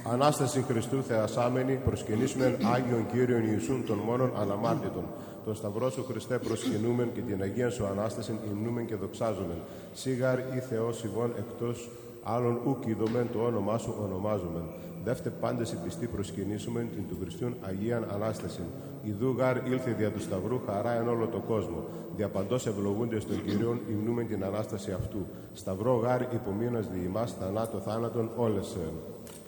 Ανάσταση Χριστού θεασάμενη, προσκυνήσουμε Άγιον Κύριον Ιησούν των μόνων αναμάρτητων. Τον Σταυρό σου Χριστέ προσκυνούμεν και την Αγία σου Ανάσταση υμνούμεν και δοξάζομεν. Σίγαρ ή Θεός ημών εκτός άλλων ουκ ειδωμέν το όνομά σου ονομάζομεν. Δεύτε πάντες οι πιστοί προσκυνήσουμε την του Χριστούν Αγίαν Ανάσταση. Ιδού γάρ ήλθε δια του Σταυρού χαρά εν όλο το κόσμο. Διαπαντός ευλογούνται στον Κύριον υμνούμεν την Ανάσταση αυτού. Σταυρό γάρ υπομείνας δι' ημάς θανάτο θάνατον όλεσεν.